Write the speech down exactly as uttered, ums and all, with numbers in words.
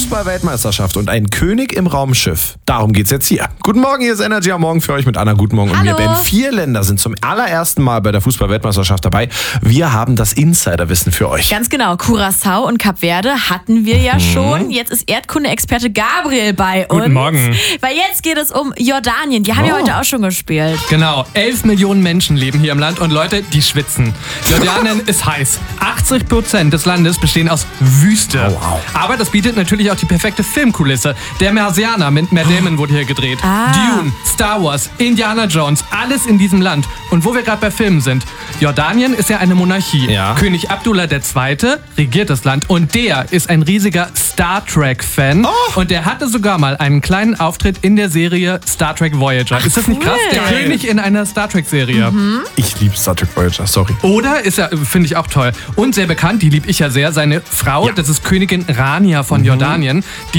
Fußball-Weltmeisterschaft und ein König im Raumschiff. Darum geht's jetzt hier. Guten Morgen, hier ist Energy am Morgen für euch mit Anna. Guten Morgen und Hallo. mir, Ben. Vier Länder sind zum allerersten Mal bei der Fußball-Weltmeisterschaft dabei. Wir haben das Insiderwissen für euch. Ganz genau, Curaçao und Kap Verde hatten wir ja schon. Jetzt ist Erdkunde-Experte Gabriel bei uns. Guten Morgen. Weil jetzt geht es um Jordanien. Die haben Oh. ja heute auch schon gespielt. Genau, elf Millionen Menschen leben hier im Land und Leute, die schwitzen. Jordanien ist heiß. achtzig Prozent des Landes bestehen aus Wüste. Oh, wow. Aber das bietet natürlich auch die perfekte Filmkulisse. Der Marsianer mit Matt Damon wurde hier gedreht. Ah. Dune, Star Wars, Indiana Jones, alles in diesem Land. Und wo wir gerade bei Filmen sind, Jordanien ist ja eine Monarchie. Ja. König Abdullah der Zweite regiert das Land und der ist ein riesiger Star Trek-Fan. Oh. Und der hatte sogar mal einen kleinen Auftritt in der Serie Star Trek Voyager. Ist das nicht krass? Der cool. König in einer Star Trek-Serie. Ich liebe Star Trek Voyager, sorry. Oder ist er, finde ich auch toll. Und sehr bekannt, die liebe ich ja sehr, seine Frau, Ja. das ist Königin Rania von Jordanien. Die